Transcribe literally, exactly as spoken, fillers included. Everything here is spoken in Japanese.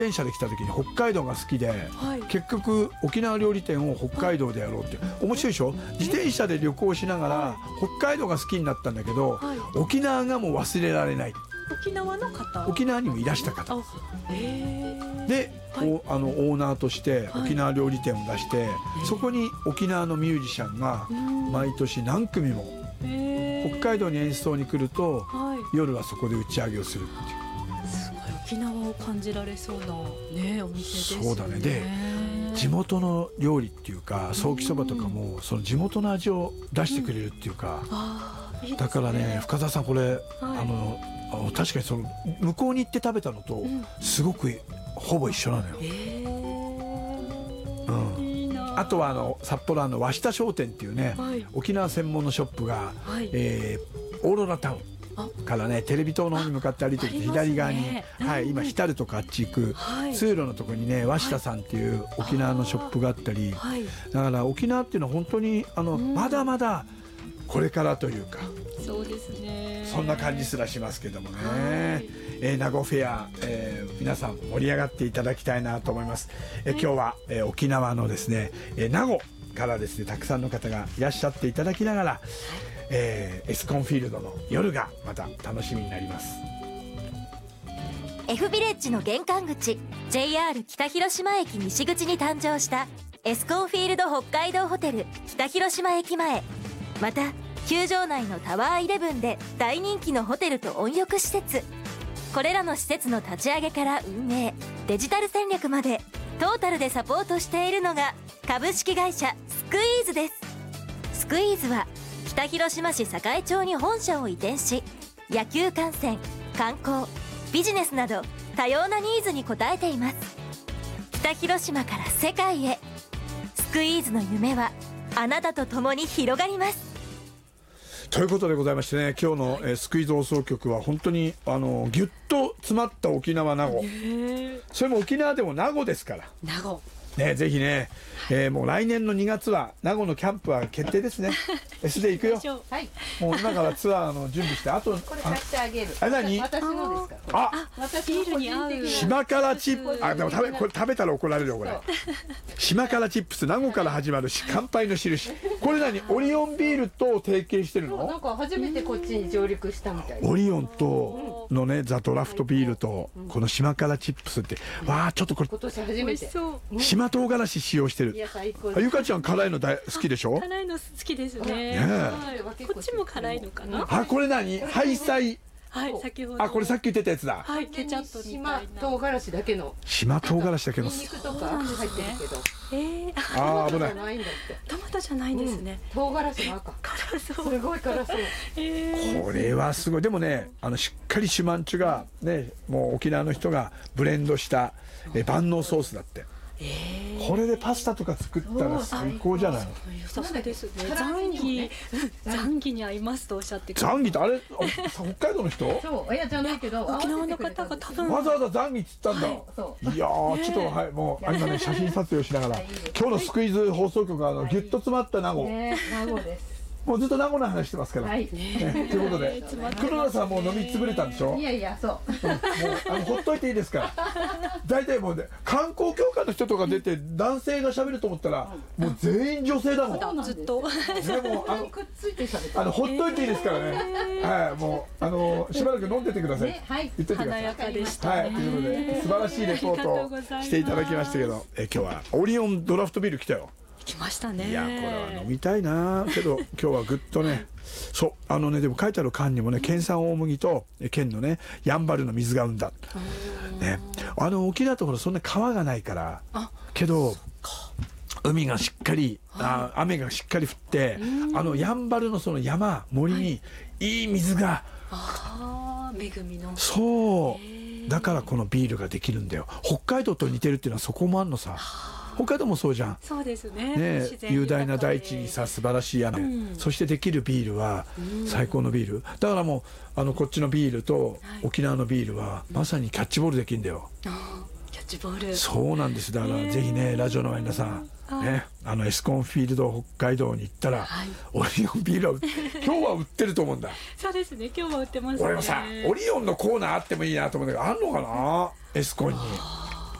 転車で来た時に北海道が好きで、 はい、 結局沖縄料理店を北海道でやろうって面白いでしょ。自転車で旅行しながら北海道が好きになったんだけど、 はい、 沖縄がもう忘れられない。 沖縄の方、 沖縄にもいらした方で、 はい、 おあのオーナーとして沖縄料理店を出して、はい、そこに沖縄のミュージシャンが毎年何組も北海道に演奏に来ると、はい、夜はそこで打ち上げをするっていう。 すごい沖縄を感じられそうな、ね、お店ですよね。 そうだね。で地元の料理っていうかソーキそばとかもその地元の味を出してくれるっていうか、うん、いいですね。だからね深澤さんこれ、はい、あの確かにその向こうに行って食べたのとすごくほぼ一緒なのよ。うん、いいな。あとはあの札幌の和下商店っていうね、はい、沖縄専門のショップが、はい、えー、オーロラタウンからねテレビ塔の方に向かって歩いてると左側に、ね、はい、今浸るとかあっち行く、はい、通路のところにね和下さんっていう沖縄のショップがあったり、はい、だから沖縄っていうのは本当にあの、うん、まだまだこれからというか、 そうですね、 そんな感じすらしますけどもね、はい、えー、名護フェア、えー、皆さん盛り上がっていただきたいなと思います。えー、今日は、えー、沖縄のですね、えー、名護からですねたくさんの方がいらっしゃっていただきながら、えー、エスコンフィールドの夜がまた楽しみになります。 F ビレッジの玄関口 ジェイアール 北広島駅西口に誕生したエスコンフィールド北海道ホテル北広島駅前、また球場内のタワーイレブンで大人気のホテルと温浴施設、これらの施設の立ち上げから運営、デジタル戦略までトータルでサポートしているのが株式会社スクイーズです。スクイーズは北広島市栄町に本社を移転し、野球観戦、観光、ビジネスなど多様なニーズに応えています。北広島から世界へ、スクイーズの夢はあなたと共に広がります。 ということでございましてね、今日の、えー、スクイーズ放送局は本当にあのギュッと詰まった沖縄名護、それも沖縄でも名護ですから、 名護ね、ぜひね、えー、もう来年のにがつは名護のキャンプは決定ですね。S で行くよ。はい、もう今からツアーの準備して、あとこれ買ってあげる。 あれ何？ 私のですか。 あ、 私の個人的な島からチップ、あ、でも食べこれ食べたら怒られるよこれ。島からチップス、名護から始まるし乾杯の印。これ何？オリオンビールと提携してるの？ なんか初めてこっちに上陸したみたい。 オリオンとのねザドラフトビールとこの島からチップスって、わあちょっとこれ今年初めて。 島唐辛子使用してる。ゆかちゃん辛いの大好きでしょ？ 辛いの好きですね。こっちも辛いのかな。 あ、これ何？ハイサイ。 はい、先ほど。 あ、これさっき言ってたやつだ。 はい、ケチャップみたいな。 島唐辛子だけの。 島唐辛子だけの。 ニンニクとか入ってるけど。 ええ。 ああ、危ない。 トマトじゃないですね。 唐辛子の赤。 辛そう。 すごい辛そう。 これはすごい。でもね、あのしっかりシュマンチュがね、もう沖縄の人がブレンドしたえ万能ソースだって。これでパスタとか作ったら最高じゃないの。 そうですね。ザンギ、ザンギに合いますとおっしゃってくれザンギってあれ北海道の人？ そう、いやじゃないけど沖縄の方が多分わざわざザンギっつったんだ。いやーちょっとはいもう今ね写真撮影をしながら今日のスクイズ放送局はあのギュッと詰まった名護。 名護です。 もうずっと名護の話してますから。はい。ということで黒田さんもう飲みつぶれたんでしょ？ いやいやそう。 もうあのほっといていいですから。大体もうね観光協会の人とか出て男性が喋ると思ったらもう全員女性だもん。 ずっと。 でもあのくっついて喋って。 あのほっといていいですからね。はいもうあのしばらく飲んでてください。はい。言っててください。 華やかでした。 はいということで素晴らしいレポートをしていただきましたけど、え今日はオリオンドラフトビール来たよ。 来ましたね。 いやこれは飲みたいなけど今日はぐっとねそうあのねでも書いてある缶にもね県産大麦と県のねやんばるの水が生んだ、ね、あの沖縄ところそんな川がないからけど海がしっかり、あ雨がしっかり降ってあのやんばるのその山森にいい水が、 あ恵みのそうだからこのビールができるんだよ。北海道と似てるっていうのはそこもあんのさ。北海道もそうじゃん。 そうですね。 ね雄大な大地にさ素晴らしい雨、うん、そしてできるビールは最高のビール、うん、だからもうあのこっちのビールと沖縄のビールはまさにキャッチボールできるんだよ。 キャッチボール。 そうなんです。だからぜひねラジオの皆さんねあのエスコンフィールド北海道に行ったら、はい、オリオンビールは今日は売ってると思うんだ。 そうですね今日は売ってますね。 俺もさオリオンのコーナーあってもいいなと思うんだけどあんのかなエスコンに。